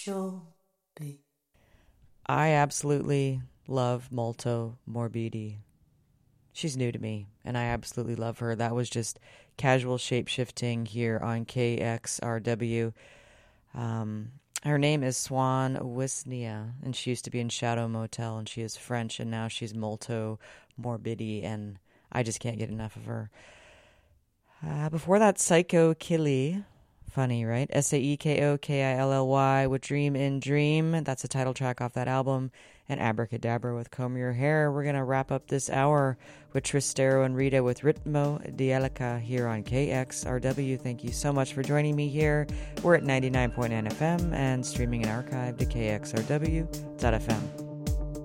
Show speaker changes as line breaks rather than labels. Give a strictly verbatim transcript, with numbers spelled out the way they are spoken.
I absolutely love Molto Morbidi. She's new to me, and I absolutely love her. That was just casual shape shifting here on K X R W. Um, her name is Swan Wisnia, and she used to be in Shadow Motel, and she is French, and now she's Molto Morbidi, and I just can't get enough of her. Uh, before that, Psycho Killy. Funny, right? S A E K O K I L L Y with Dream in Dream. That's a title track off that album. And Abracadabra with Comb Your Hair. We're going to wrap up this hour with Tristero and Rita with Ritmo Dielica here on K X R W. Thank you so much for joining me here. We're at ninety-nine point nine F M and streaming and archived to K X R W dot F M.